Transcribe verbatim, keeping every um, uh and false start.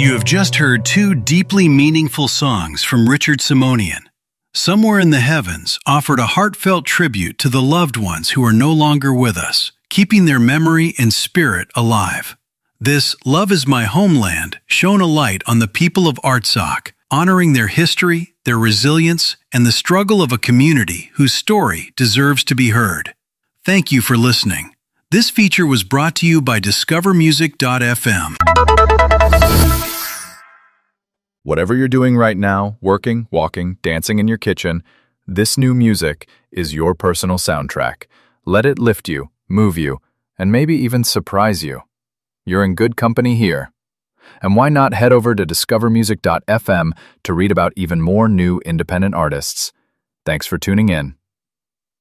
You have just heard two deeply meaningful songs from Richard Simonian. Somewhere in the Heavens offered a heartfelt tribute to the loved ones who are no longer with us, keeping their memory and spirit alive. This Love Is My Homeland shone a light on the people of Artsakh, honoring their history, their resilience, and the struggle of a community whose story deserves to be heard. Thank you for listening. This feature was brought to you by Discover Music dot f m. Whatever you're doing right now, working, walking, dancing in your kitchen, this new music is your personal soundtrack. Let it lift you, move you, and maybe even surprise you. You're in good company here. And why not head over to Discover Music dot f m to read about even more new independent artists? Thanks for tuning in.